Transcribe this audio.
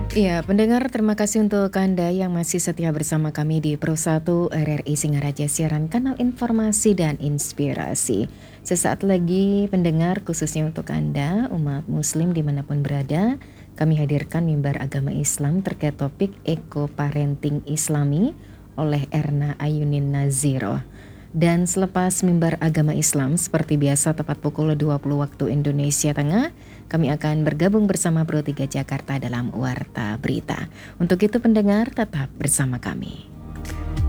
Iya, pendengar, terima kasih untuk Anda yang masih setia bersama kami di Pro1 RRI Singaraja, siaran kanal informasi dan inspirasi. Sesaat lagi pendengar, khususnya untuk Anda, umat muslim dimanapun berada, kami hadirkan mimbar agama Islam terkait topik Eco Parenting Islami oleh Erna Ayunin Naziro. Dan selepas mimbar agama Islam, seperti biasa tepat pukul 20 waktu Indonesia Tengah, kami akan bergabung bersama Pro 3 Jakarta dalam Warta Berita. Untuk itu pendengar tetap bersama kami.